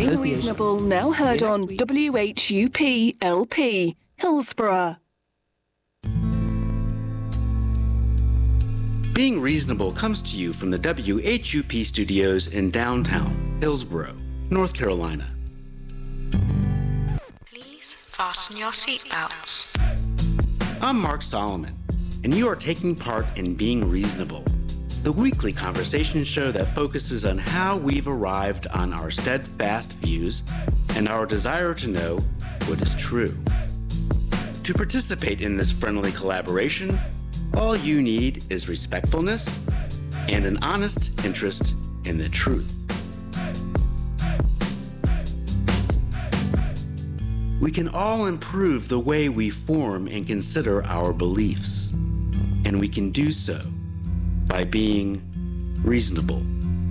Being Reasonable, now heard on WHUP LP, Hillsborough. Being Reasonable comes to you from the WHUP studios in downtown Hillsborough, North Carolina. Please fasten your seatbelts. I'm Mark Solomon, and you are taking part in Being Reasonable, the weekly conversation show that focuses on how we've arrived on our steadfast views and our desire to know what is true. To participate in this friendly collaboration, all you need is respectfulness and an honest interest in the truth. We can all improve the way we form and consider our beliefs, and we can do so by being reasonable.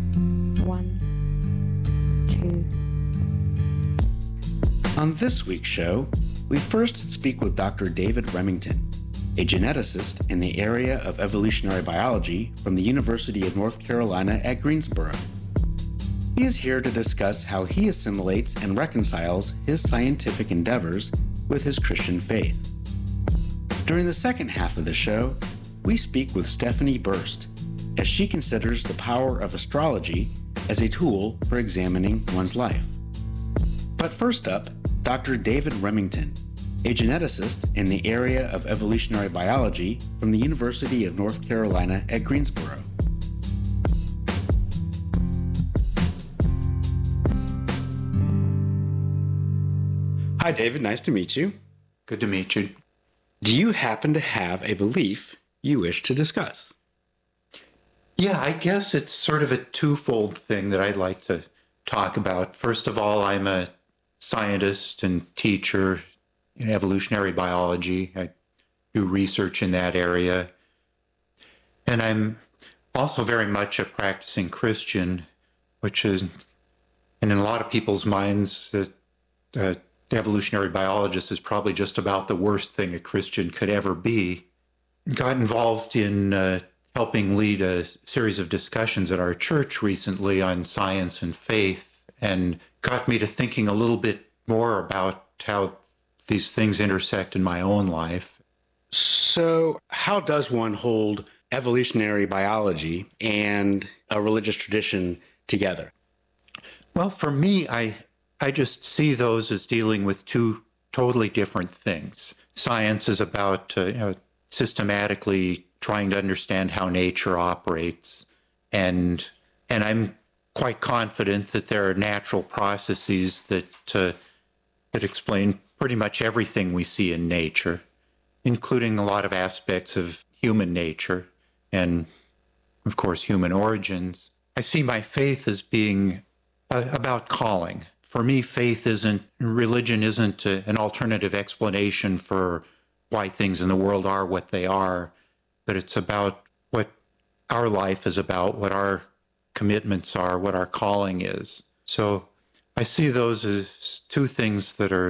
1, 2. On this week's show, we first speak with Dr. David Remington, a geneticist in the area of evolutionary biology from the University of North Carolina at Greensboro. He is here to discuss how he assimilates and reconciles his scientific endeavors with his Christian faith. During the second half of the show, we speak with Stephanie Burst, as she considers the power of astrology as a tool for examining one's life. But first up, Dr. David Remington, a geneticist in the area of evolutionary biology from the University of North Carolina at Greensboro. Hi, David. Nice to meet you. Good to meet you. Do you happen to have a belief you wish to discuss? Yeah, I guess it's sort of a twofold thing that I'd like to talk about. First of all, I'm a scientist and teacher in evolutionary biology. I do research in that area. And I'm also very much a practicing Christian, which is, and in a lot of people's minds, the evolutionary biologist is probably just about the worst thing a Christian could ever be. Got involved in helping lead a series of discussions at our church recently on science and faith, and got me to thinking a little bit more about how these things intersect in my own life. So how does one hold evolutionary biology and a religious tradition together? Well, for me, I just see those as dealing with two totally different things. Science is about systematically trying to understand how nature operates, and I'm quite confident that there are natural processes that explain pretty much everything we see in nature, including a lot of aspects of human nature and, of course, human origins. I see my faith as being about calling. For me, religion isn't an alternative explanation for why things in the world are what they are, but it's about what our life is about, what our commitments are, what our calling is. So I see those as two things that are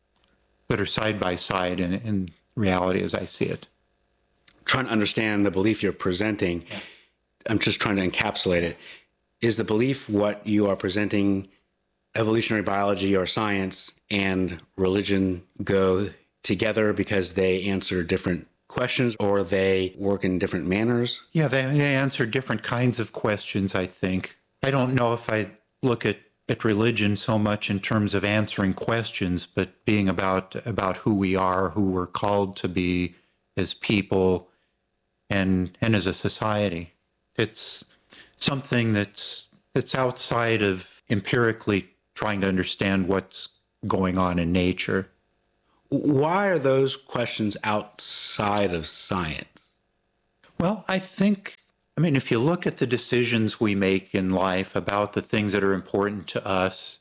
side by side in reality as I see it. Trying to understand the belief you're presenting, I'm just trying to encapsulate it. Is the belief what you are presenting, evolutionary biology or science and religion go together because they answer different questions or they work in different manners? Yeah, they answer different kinds of questions, I think. I don't know if I look at religion so much in terms of answering questions, but being about who we are, who we're called to be as people and as a society. It's something that's outside of empirically trying to understand what's going on in nature. Why are those questions outside of science? Well, if you look at the decisions we make in life about the things that are important to us,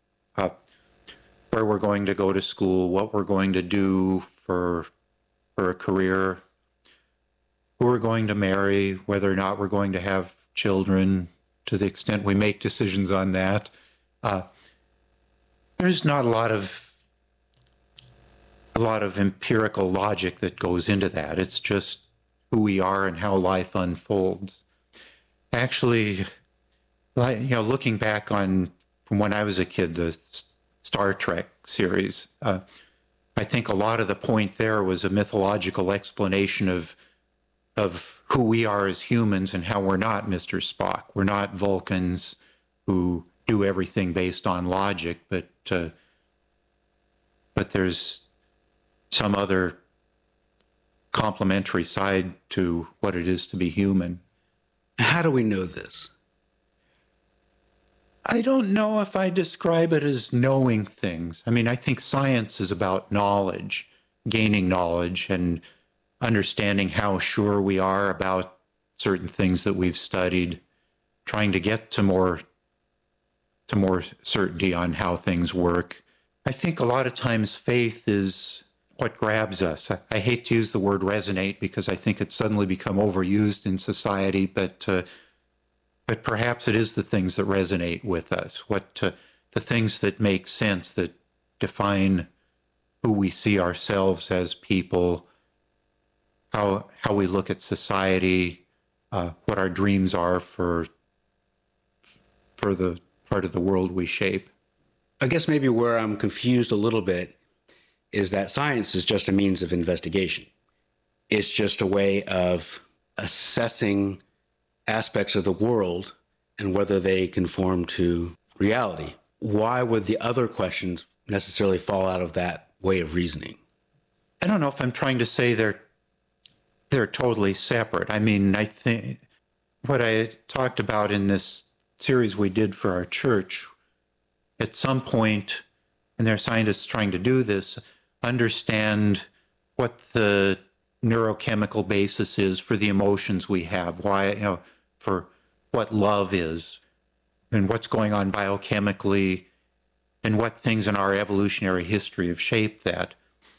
where we're going to go to school, what we're going to do for a career, who we're going to marry, whether or not we're going to have children, to the extent we make decisions on that, there's not a lot of empirical logic that goes into that. It's just who we are and how life unfolds. Actually, looking back on from when I was a kid, the Star Trek series. I think a lot of the point there was a mythological explanation of who we are as humans and how we're not Mr. Spock. We're not Vulcans who do everything based on logic, but there's some other complementary side to what it is to be human. How do we know this? I don't know if I describe it as knowing things. I mean, I think science is about knowledge, gaining knowledge and understanding how sure we are about certain things that we've studied, trying to get to more certainty on how things work. I think a lot of times faith is what grabs us. I hate to use the word resonate because I think it's suddenly become overused in society, but perhaps it is the things that resonate with us, the things that make sense, that define who we see ourselves as people, how we look at society, what our dreams are for the part of the world we shape. I guess maybe where I'm confused a little bit is that science is just a means of investigation. It's just a way of assessing aspects of the world and whether they conform to reality. Why would the other questions necessarily fall out of that way of reasoning? I don't know if I'm trying to say they're totally separate. I mean, I think what I talked about in this series we did for our church, at some point, and there are scientists trying to do this, understand what the neurochemical basis is for the emotions we have, why, for what love is, and what's going on biochemically, and what things in our evolutionary history have shaped that.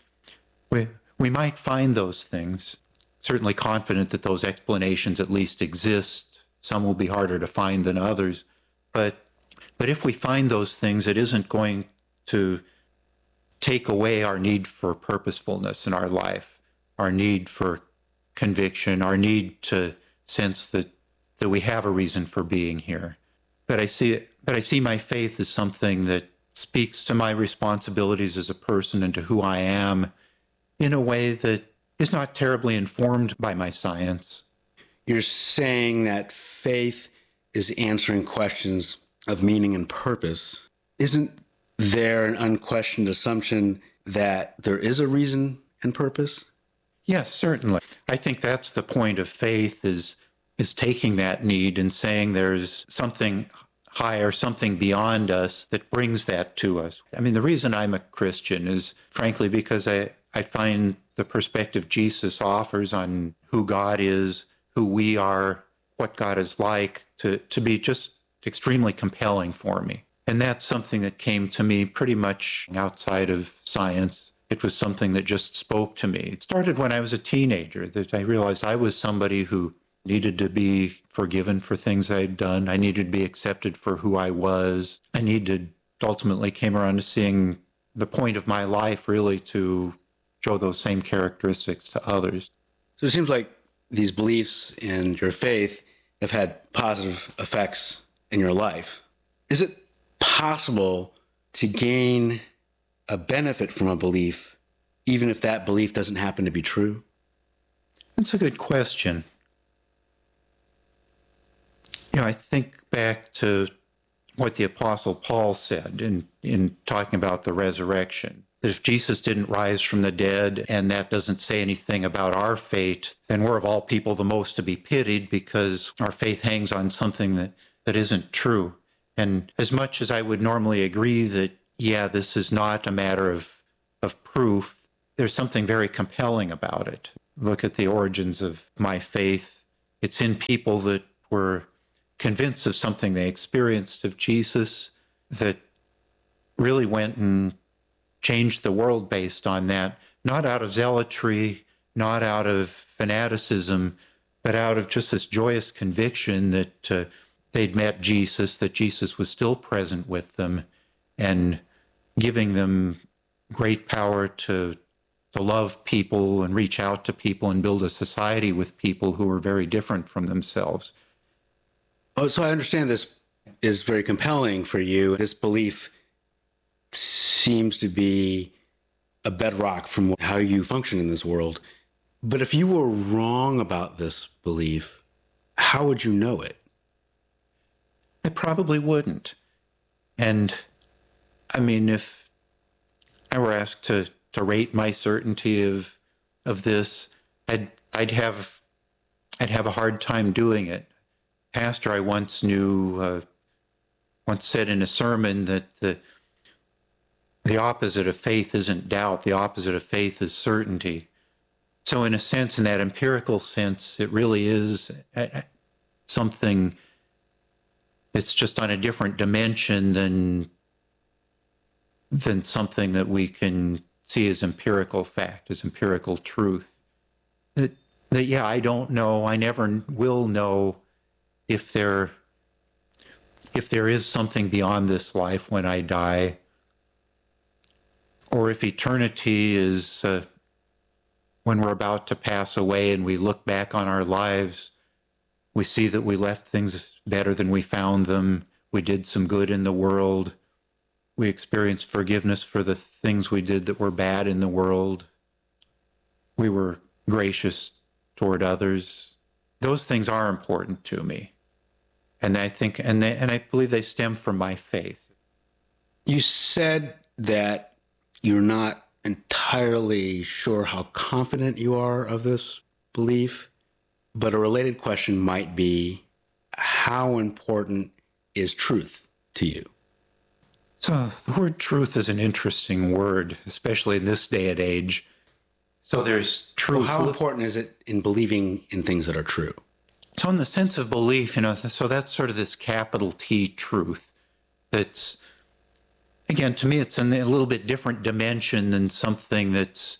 We might find those things, certainly confident that those explanations at least exist. Some will be harder to find than others. But if we find those things, it isn't going to take away our need for purposefulness in our life, our need for conviction, our need to sense that we have a reason for being here. But I see my faith as something that speaks to my responsibilities as a person and to who I am in a way that is not terribly informed by my science. You're saying that faith is answering questions of meaning and purpose. Isn't there an unquestioned assumption that there is a reason and purpose? Yes, certainly. I think that's the point of faith is taking that need and saying there's something higher, something beyond us that brings that to us. I mean, the reason I'm a Christian is frankly because I find the perspective Jesus offers on who God is, who we are, what God is like, to be just extremely compelling for me. And that's something that came to me pretty much outside of science. It was something that just spoke to me. It started when I was a teenager, that I realized I was somebody who needed to be forgiven for things I'd done. I needed to be accepted for who I was. Ultimately came around to seeing the point of my life really to show those same characteristics to others. So it seems like these beliefs and your faith have had positive effects in your life. Is it possible to gain a benefit from a belief, even if that belief doesn't happen to be true? That's a good question. I think back to what the Apostle Paul said in talking about the resurrection, that if Jesus didn't rise from the dead and that doesn't say anything about our fate, then we're of all people the most to be pitied because our faith hangs on something that isn't true. And as much as I would normally agree that, this is not a matter of proof, there's something very compelling about it. Look at the origins of my faith. It's in people that were convinced of something they experienced of Jesus that really went and changed the world based on that, not out of zealotry, not out of fanaticism, but out of just this joyous conviction that they'd met Jesus, that Jesus was still present with them and giving them great power to love people and reach out to people and build a society with people who were very different from themselves. Oh, so I understand this is very compelling for you. This belief seems to be a bedrock from how you function in this world. But if you were wrong about this belief, how would you know it? I probably wouldn't. And I mean, if I were asked to rate my certainty of this, I'd have a hard time doing it. Pastor I once knew once said in a sermon that the opposite of faith isn't doubt. The opposite of faith is certainty. So in a sense, in that empirical sense, it really is something that's just on a different dimension than something that we can see as empirical fact, as empirical truth. That yeah, I don't know, I never will know if there is something beyond this life when I die, or if eternity is when we're about to pass away and we look back on our lives, we see that we left things better than we found them. We did some good in the world. We experienced forgiveness for the things we did that were bad in the world. We were gracious toward others. Those things are important to me. And I think, and I believe they stem from my faith. You said that you're not entirely sure how confident you are of this belief, but a related question might be, how important is truth to you? So the word truth is an interesting word, especially in this day and age. So there's truth. Well, how important is it in believing in things that are true? So in the sense of belief, so that's sort of this capital T truth. That's, again, to me, it's in a little bit different dimension than something that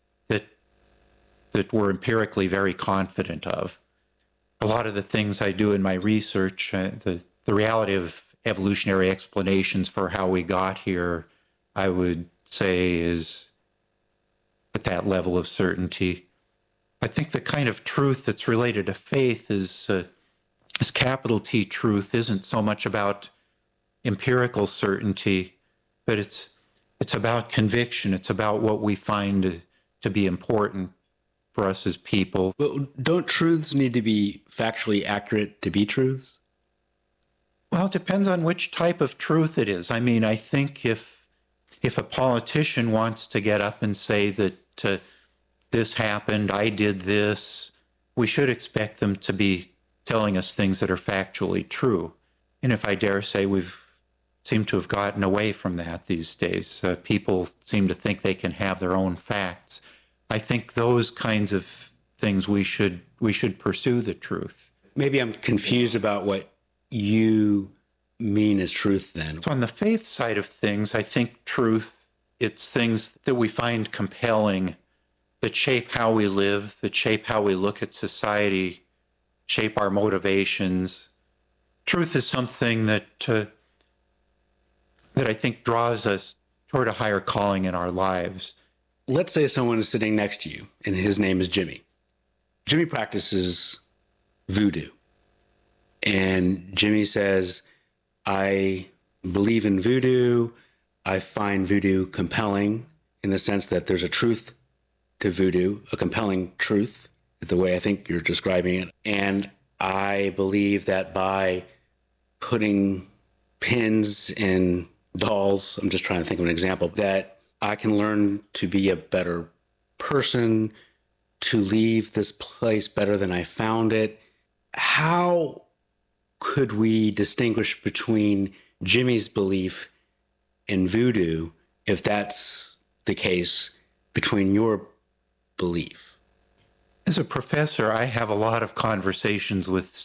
we're empirically very confident of. A lot of the things I do in my research, the reality of evolutionary explanations for how we got here, I would say is at that level of certainty. I think the kind of truth that's related to faith is capital T truth isn't so much about empirical certainty, but it's about conviction. It's about what we find to be important for us as people. Well, don't truths need to be factually accurate to be truths? Well, it depends on which type of truth it is. I mean, I think if a politician wants to get up and say that this happened, I did this, we should expect them to be telling us things that are factually true. And if I dare say, we've seemed to have gotten away from that these days. People seem to think they can have their own facts. I think those kinds of things we should pursue the truth. Maybe I'm confused about what you mean as truth then. So on the faith side of things, I think truth, it's things that we find compelling, that shape how we live, that shape how we look at society, shape our motivations. Truth is something that I think draws us toward a higher calling in our lives. Let's say someone is sitting next to you and his name is Jimmy. Jimmy practices voodoo. And Jimmy says, I believe in voodoo. I find voodoo compelling in the sense that there's a truth to voodoo, a compelling truth, the way I think you're describing it. And I believe that by putting pins in dolls, I'm just trying to think of an example, that I can learn to be a better person, to leave this place better than I found it. How could we distinguish between Jimmy's belief in voodoo, if that's the case, between your belief? As a professor, I have a lot of conversations with